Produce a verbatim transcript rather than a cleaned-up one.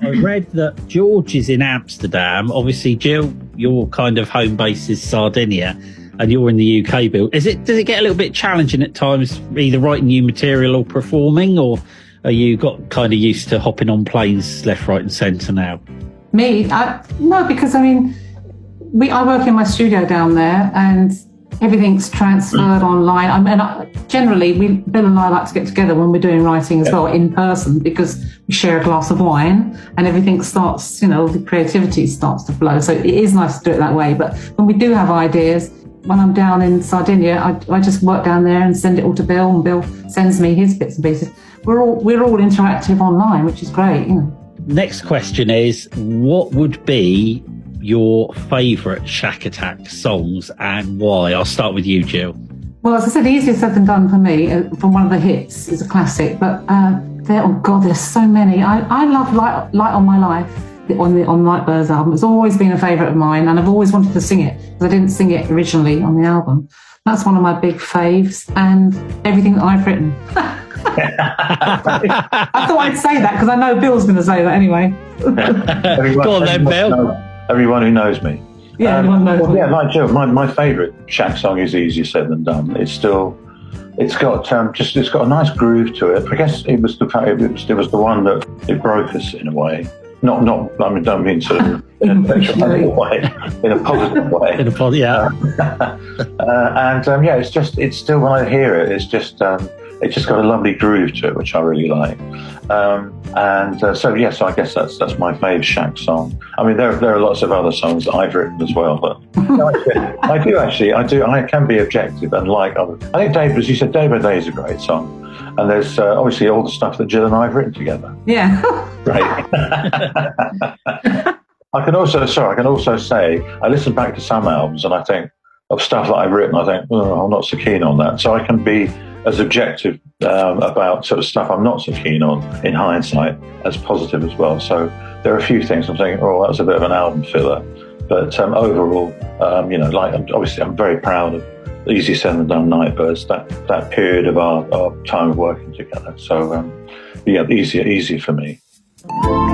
I read that George is in Amsterdam. Obviously, Jill, your kind of home base is Sardinia, and you're in the U K, Bill. Is it? Does it get a little bit challenging at times, either writing new material or performing, or are you got kind of used to hopping on planes left, right, and centre now? Me? I, no, because I mean, we I work in my studio down there, and everything's transferred online. I mean, I, generally, we Bill and I like to get together when we're doing writing as well in person, because we share a glass of wine and everything starts, you know, the creativity starts to flow. So it is nice to do it that way. But when we do have ideas, when I'm down in Sardinia, I, I just work down there and send it all to Bill, and Bill sends me his bits and pieces. We're all we're all interactive online, which is great, you know. Next question is, what would be your favourite Shack Attack songs and why? I'll start with you, Jill. Well, as I said, Easier Said Than Done for me, uh, from one of the hits, is a classic. But uh, there, oh God, there's so many. I, I love Light, Light on My Life on the on Nightbirds album. It's always been a favourite of mine, and I've always wanted to sing it because I didn't sing it originally on the album. That's one of my big faves, and everything that I've written. I thought I'd say that because I know Bill's going to say that anyway. everyone, Go on then, Bill. Know, everyone who knows me. Yeah, um, everyone knows well, me. Yeah, like Jill, my, my favourite Shack song is Easier Said Than Done. It's still, it's got um, just, it's got a nice groove to it. I guess it was the it was, it was the one that it broke us in a way. Not, not. I mean, don't mean sort of in a detrimental way, in a positive way. In a pod, yeah. uh, and um, yeah, it's just, it's still, when I hear it, it's just, um, it's just got a lovely groove to it, which I really like. Um, and uh, so, yes, I guess that's that's my fave Shack song. I mean, there there are lots of other songs that I've written as well, but I do actually, I do, I can be objective and like other. I think Dave, as you said, Day by Day is a great song. And there's uh, obviously all the stuff that Jill and I have written together. Yeah. Right. I can also, sorry, I can also say, I listen back to some albums and I think of stuff that I've written, I think, oh, I'm not so keen on that. So I can be as objective um, about sort of stuff I'm not so keen on in hindsight as positive as well. So there are a few things I'm thinking, oh, that's a bit of an album filler. But um, overall, um, you know, like obviously I'm very proud of Easier Said Than Done, Nightbirds, that, that period of our, our time of working together. So, um, yeah, easier, easier for me.